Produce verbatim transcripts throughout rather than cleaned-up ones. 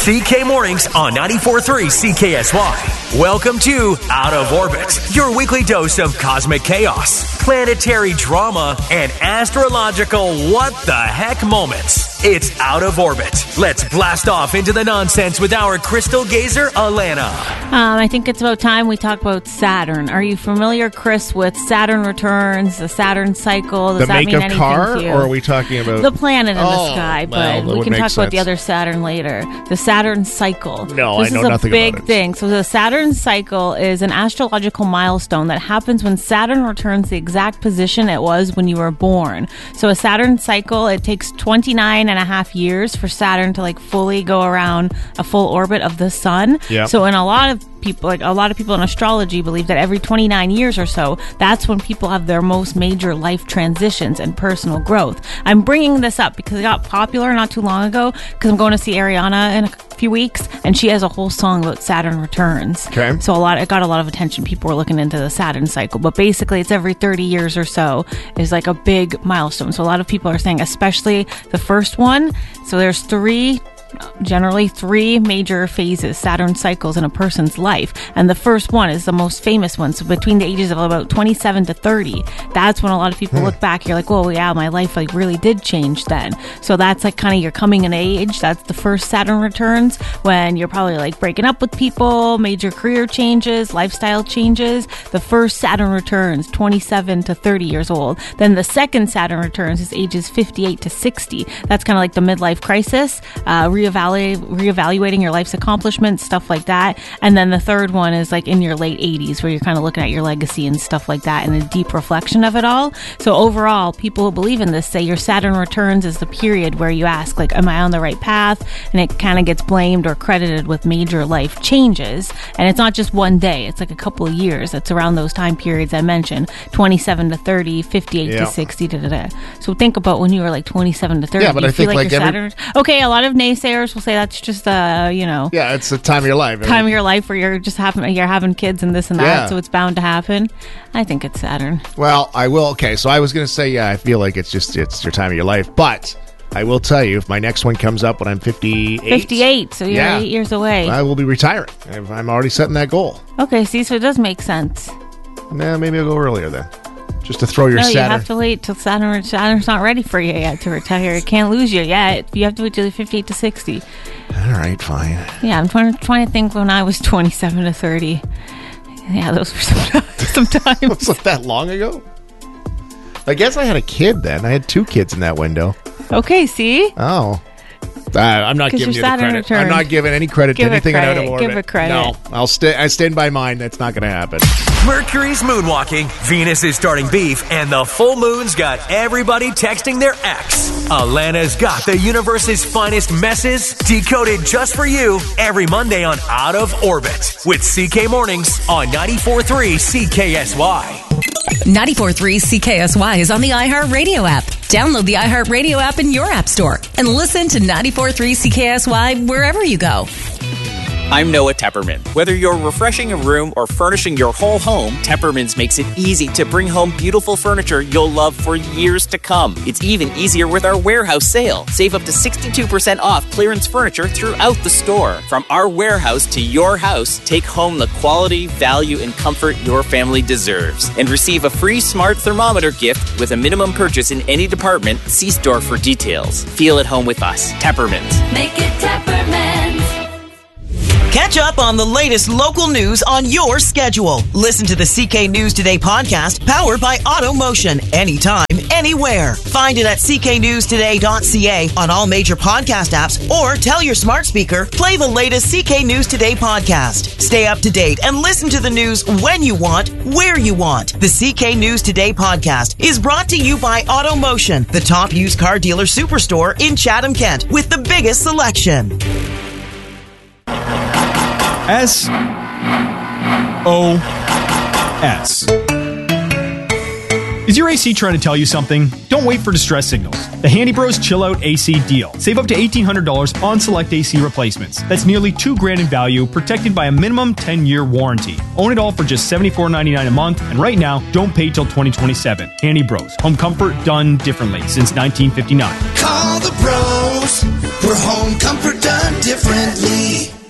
C K Mornings on ninety-four point three C K S Y. Welcome to Out of Orbit, your weekly dose of cosmic chaos, planetary drama, and astrological what the heck moments. It's Out of Orbit. Let's blast off into the nonsense with our crystal gazer, Alana. Um, I think it's about time we talk about Saturn. Are you familiar, Chris, with Saturn returns, the Saturn cycle? Does the that make mean of anything car, to you? or are we talking about the planet in oh, the sky? Well, but we can talk sense. about the other Saturn later. The Saturn cycle. No, this I know is a nothing big about it. thing. So the Saturn cycle is an astrological milestone that happens when Saturn returns the exact position it was when you were born. So a Saturn cycle, it takes twenty-nine and a half years for Saturn to like fully go around a full orbit of the sun. Yep. So in a lot of people, like a lot of people in astrology believe that every twenty-nine years or so, that's when people have their most major life transitions and personal growth. I'm bringing this up because it got popular not too long ago because I'm going to see Ariana in a few weeks and she has a whole song about Saturn returns. Okay. So a lot, it got a lot of attention. People were looking into the Saturn cycle, but basically it's every thirty years or so is like a big milestone. So a lot of people are saying, especially the first one. So there's three generally three major phases, Saturn cycles in a person's life. And the first one is the most famous one. So between the ages of about twenty-seven to thirty, that's when a lot of people hmm. look back. You're like, whoa, yeah, my life like really did change then. So that's like kind of your coming in age. That's the first Saturn returns when you're probably like breaking up with people, major career changes, lifestyle changes. The first Saturn returns, twenty-seven to thirty years old. Then the second Saturn returns is ages fifty-eight to sixty. That's kind of like the midlife crisis. Uh, Reevaluate, reevaluating your life's accomplishments, stuff like that. And then the third one is like in your late eighties, where you're kind of looking at your legacy and stuff like that and a deep reflection of it all. So overall, people who believe in this say your Saturn returns is the period where you ask, like, am I on the right path? And it kind of gets blamed or credited with major life changes. And it's not just one day, it's like a couple of years. It's around those time periods I mentioned, twenty-seven to thirty, fifty-eight yeah. to sixty. Da, da, da. So think about when you were like twenty-seven to thirty. Yeah, but Do you I feel think like, like your every- Saturn... Okay, a lot of naysayers will say that's just uh you know yeah it's the time of your life time of your life where you're just having you're having kids and this and that, yeah. so it's bound to happen. I think it's Saturn. Well, I will okay so I was gonna say yeah I feel like it's just it's your time of your life, but I will tell you, if my next one comes up when I'm fifty-eight fifty-eight, so you're yeah, eight years away, I will be retiring. I'm already setting that goal. Okay, see, so it does make sense. Nah, maybe I'll go earlier then, just to throw your no, Saturn. you have to wait till Saturn. Saturn's not ready for you yet to retire. It can't lose you yet. You have to wait till you're fifty-eight to sixty. All right, fine. Yeah, I'm trying, trying to think when I was twenty-seven to thirty. Yeah, those were some, some times. Was it that long ago? I guess I had a kid then. I had two kids in that window. Okay, see? Oh. Uh, I'm not giving you the Saturn credit. returned. I'm not giving any credit Give to anything credit. out of orbit. Give it credit. No, I'll stay. I stand by mine. That's not going to happen. Mercury's moonwalking, Venus is starting beef, and the full moon's got everybody texting their ex. Alana's got the universe's finest messes decoded just for you every Monday on Out of Orbit with C K Mornings on ninety-four point three C K S Y. ninety-four point three C K S Y is on the iHeartRadio app. Download the iHeartRadio app in your app store and listen to ninety-four point three C K S Y wherever you go. I'm Noah Tepperman. Whether you're refreshing a room or furnishing your whole home, Tepperman's makes it easy to bring home beautiful furniture you'll love for years to come. It's even easier with our warehouse sale. Save up to sixty-two percent off clearance furniture throughout the store. From our warehouse to your house, take home the quality, value, and comfort your family deserves. And receive a free smart thermometer gift with a minimum purchase in any department. See store for details. Feel at home with us. Tepperman's. Make it Tepperman's. Catch up on the latest local news on your schedule. Listen to the C K News Today podcast, powered by AutoMotion. Anytime, anywhere. Find it at c k news today dot c a on all major podcast apps, or tell your smart speaker, play the latest C K News Today podcast. Stay up to date and listen to the news when you want, where you want. The C K News Today podcast is brought to you by AutoMotion, the top used car dealer superstore in Chatham, Kent, with the biggest selection. S O S. Is your A C trying to tell you something? Don't wait for distress signals. The Handy Bros Chill Out A C deal. Save up to eighteen hundred dollars on select A C replacements. That's nearly two grand in value, protected by a minimum ten-year warranty. Own it all for just seventy-four ninety-nine a month, and right now, don't pay till twenty twenty-seven. Handy Bros. Home comfort done differently since nineteen fifty-nine. Call the bros. For home comfort done differently.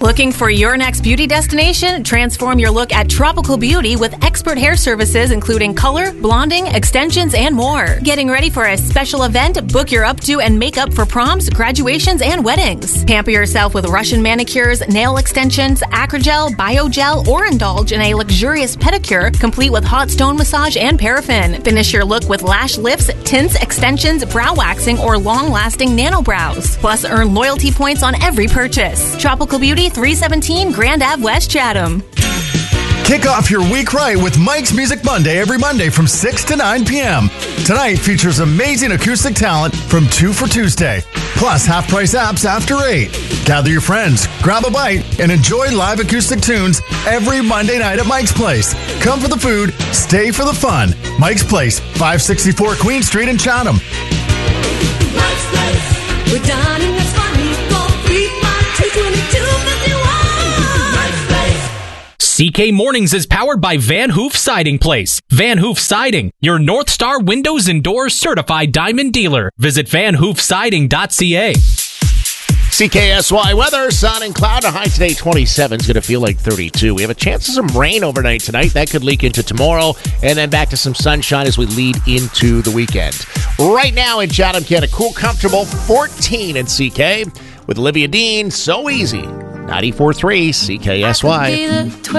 Looking for your next beauty destination? Transform your look at Tropical Beauty with expert hair services including color, blonding, extensions, and more. Getting ready for a special event? Book your updo and makeup for proms, graduations, and weddings. Pamper yourself with Russian manicures, nail extensions, Acrogel, Biogel, or indulge in a luxurious pedicure complete with hot stone massage and paraffin. Finish your look with lash lifts, tints, extensions, brow waxing, or long-lasting nano brows. Plus, earn loyalty points on every purchase. Tropical Beauty, three seventeen Grand Ave West, Chatham. Kick off your week right with Mike's Music Monday every Monday from six to nine p.m. Tonight features amazing acoustic talent from two for Tuesday, plus half-price apps after eight. Gather your friends, grab a bite, and enjoy live acoustic tunes every Monday night at Mike's Place. Come for the food, stay for the fun. Mike's Place, five sixty-four Queen Street in Chatham. Mike's Place. We're dining that's funny. Call three five two, two two five one. Mike's Place. C K Mornings is powered by Van Hoof Siding Place. Van Hoof Siding, your North Star Windows and Doors certified diamond dealer. Visit van hoof siding dot c a. C K S Y weather, sun and cloud. A high today, twenty-seven. It's going to feel like thirty-two. We have a chance of some rain overnight tonight. That could leak into tomorrow. And then back to some sunshine as we lead into the weekend. Right now in Chatham, Canada, cool, comfortable, fourteen in C K. With Olivia Dean, So Easy. ninety-four point three C K S Y.